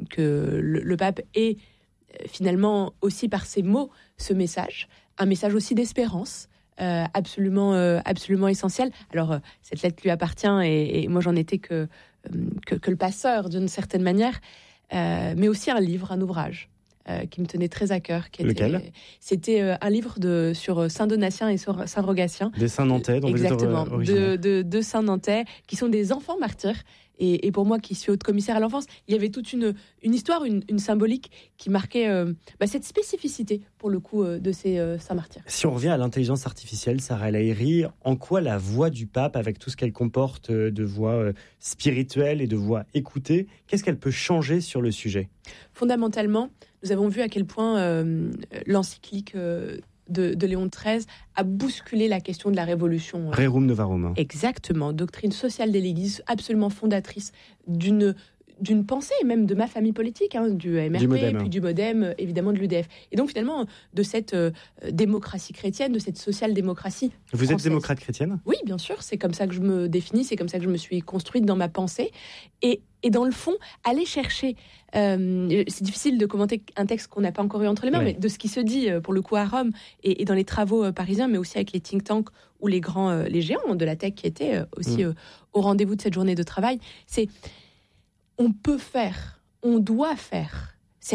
le pape ait finalement aussi par ses mots ce message, un message aussi d'espérance, absolument essentiel. Alors cette lettre lui appartient et moi j'en étais que le passeur d'une certaine manière, mais aussi un ouvrage qui me tenait très à cœur. Lequel ? C'était un livre sur Saint Donatien et Saint Rogatien. Des saints nantais dont exactement, vous êtes originaire. de saints nantais, qui sont des enfants martyrs. Et pour moi, qui suis haute commissaire à l'enfance, il y avait toute une histoire, une symbolique qui marquait cette spécificité, pour le coup, de ces saints martyrs. Si on revient à l'intelligence artificielle, Sarah El Haïry, en quoi la voix du pape, avec tout ce qu'elle comporte de voix spirituelle et de voix écoutée, qu'est-ce qu'elle peut changer sur le sujet ? Fondamentalement, nous avons vu à quel point l'encyclique de Léon XIII a bousculé la question de la révolution. Rerum Novarum. Exactement, doctrine sociale de l'Église, absolument fondatrice d'une pensée, même de ma famille politique, du MRP, puis du Modem, évidemment de l'UDF. Et donc finalement, de cette démocratie chrétienne, de cette social-démocratie Vous française. êtes démocrate chrétienne ? Oui, bien sûr, c'est comme ça que je me définis, c'est comme ça que je me suis construite dans ma pensée. Et dans le fond, aller chercher, c'est difficile de commenter un texte qu'on n'a pas encore eu entre les mains, mais de ce qui se dit pour le coup à Rome et dans les travaux parisiens, mais aussi avec les think tanks ou les géants de la tech qui étaient aussi au rendez-vous de cette journée de travail, c'est on peut faire, on doit faire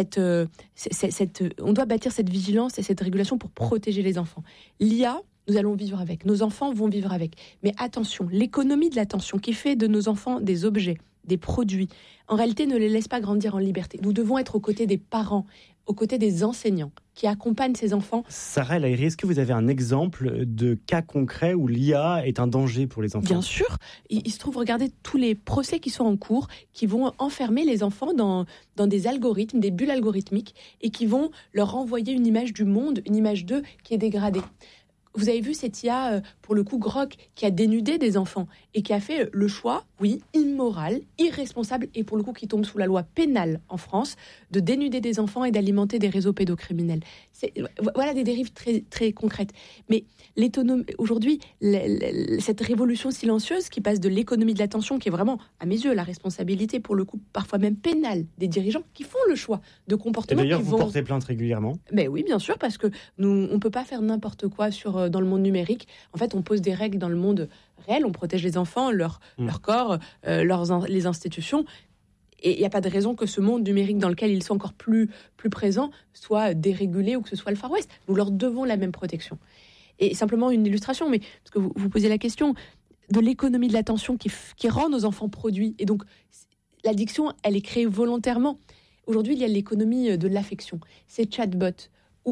on doit bâtir cette vigilance et cette régulation pour protéger les enfants. L'IA, nous allons vivre avec, nos enfants vont vivre avec. Mais attention, l'économie de l'attention qui fait de nos enfants des objets, des produits, en réalité ne les laisse pas grandir en liberté. Nous devons être aux côtés des parents, aux côtés des enseignants qui accompagnent ces enfants. Sarah El Haïry, est-ce que vous avez un exemple de cas concret où l'IA est un danger pour les enfants ? Bien sûr. Il se trouve, regardez tous les procès qui sont en cours, qui vont enfermer les enfants dans des algorithmes, des bulles algorithmiques, et qui vont leur renvoyer une image du monde, une image d'eux qui est dégradée. Vous avez vu cette IA, pour le coup, Grok, qui a dénudé des enfants et qui a fait le choix, oui, immoral, irresponsable, et pour le coup qui tombe sous la loi pénale en France, de dénuder des enfants et d'alimenter des réseaux pédocriminels. Voilà des dérives très, très concrètes. Mais aujourd'hui, cette révolution silencieuse qui passe de l'économie de l'attention, qui est vraiment, à mes yeux, la responsabilité, pour le coup, parfois même pénale, des dirigeants qui font le choix de comportements. Et d'ailleurs, vous portez plainte régulièrement ? Ben oui, bien sûr, parce que nous, on ne peut pas faire n'importe quoi dans le monde numérique. En fait, on pose des règles dans le monde réel, on protège les enfants, leur corps, les institutions. Et il n'y a pas de raison que ce monde numérique dans lequel ils sont encore plus présents soit dérégulé ou que ce soit le Far West. Nous leur devons la même protection. Et simplement une illustration, mais parce que vous posez la question de l'économie de l'attention qui rend nos enfants produits. Et donc, l'addiction, elle est créée volontairement. Aujourd'hui, il y a l'économie de l'affection. Ces chatbots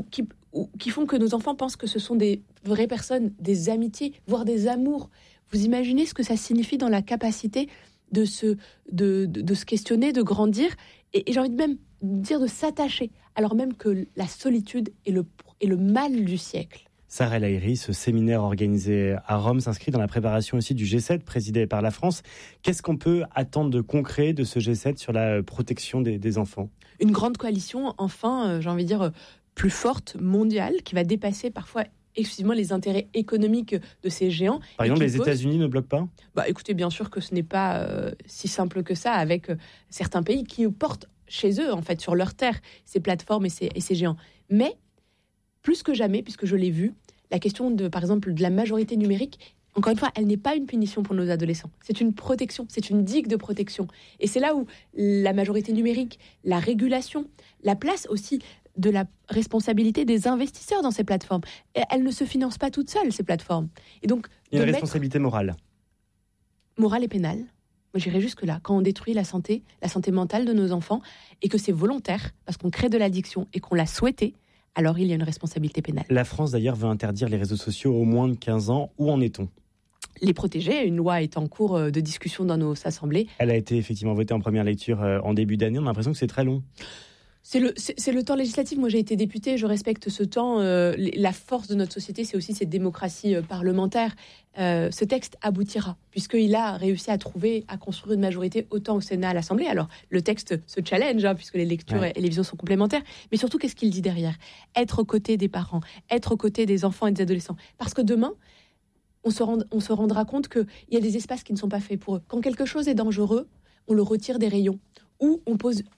qui font que nos enfants pensent que ce sont des vraies personnes, des amitiés, voire des amours. Vous imaginez ce que ça signifie dans la capacité de se questionner, de grandir, et j'ai envie de même dire de s'attacher, alors même que la solitude est le mal du siècle. Sarah El Haïry, ce séminaire organisé à Rome s'inscrit dans la préparation aussi du G7 présidé par la France. Qu'est-ce qu'on peut attendre de concret de ce G7 sur la protection des enfants ? Une grande coalition, enfin, j'ai envie de dire, plus forte, mondiale, qui va dépasser parfois exclusivement les intérêts économiques de ces géants. Par exemple, les États-Unis ne bloquent pas ? Écoutez, bien sûr que ce n'est pas si simple que ça, avec certains pays qui portent chez eux, en fait, sur leur terre, ces plateformes et ces géants. Mais, plus que jamais, puisque je l'ai vu, la question, par exemple, de la majorité numérique, encore une fois, elle n'est pas une punition pour nos adolescents. C'est une protection, c'est une digue de protection. Et c'est là où la majorité numérique, la régulation, la place aussi de la responsabilité des investisseurs dans ces plateformes. Elles ne se financent pas toutes seules, ces plateformes. Et donc, il y a une responsabilité morale. Morale et pénale. Moi, j'irais jusque-là. Quand on détruit la santé mentale de nos enfants, et que c'est volontaire, parce qu'on crée de l'addiction et qu'on l'a souhaité, alors il y a une responsabilité pénale. La France, d'ailleurs, veut interdire les réseaux sociaux aux moins de 15 ans. Où en est-on ? Les protéger. Une loi est en cours de discussion dans nos assemblées. Elle a été effectivement votée en première lecture en début d'année. On a l'impression que c'est très long. C'est le temps législatif. Moi, j'ai été députée, je respecte ce temps. La force de notre société, c'est aussi cette démocratie parlementaire. Ce texte aboutira, puisqu'il a réussi à construire une majorité autant au Sénat à l'Assemblée. Alors, le texte se challenge, puisque les lectures et les visions sont complémentaires. Mais surtout, qu'est-ce qu'il dit derrière ? Être aux côtés des parents, être aux côtés des enfants et des adolescents. Parce que demain, on se rendra compte qu'il y a des espaces qui ne sont pas faits pour eux. Quand quelque chose est dangereux, on le retire des rayons. Ou on pose